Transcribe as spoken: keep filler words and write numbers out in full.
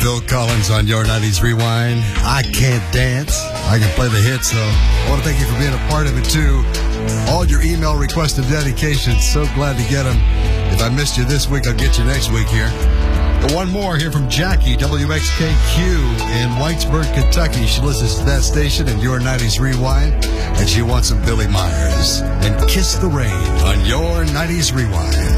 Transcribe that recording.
Phil Collins on Your nineties Rewind. I can't dance. I can play the hits, though. I want to thank you for being a part of it, too. All your email requests and dedications. So glad to get them. If I missed you this week, I'll get you next week here. But one more here from Jackie, W X K Q in Whitesburg, Kentucky. She listens to that station in Your nineties Rewind, and she wants some Billy Myers and Kiss the Rain on Your nineties Rewind.